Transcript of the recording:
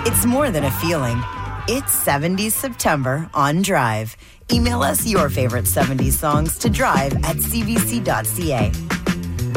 It's more than a feeling. It's 70s September on Drive. Email us your favorite 70s songs to drive@cbc.ca.